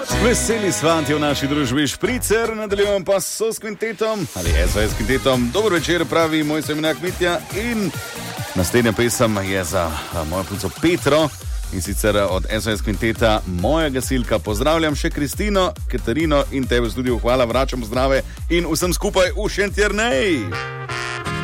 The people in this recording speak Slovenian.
Veseli svanti v naši družbi Špricer, nadaljujemo pa s kvintetom ali SOS kvintetom. Dober večer, pravi moj semenak Mitja in naslednja pesem je za mojo punco Petro in sicer od SOS kvinteta Moja gasilka. Pozdravljam še Kristino, Katarino in tebe v studiu. Hvala, vračam zdrave in vsem skupaj v Šentjernej.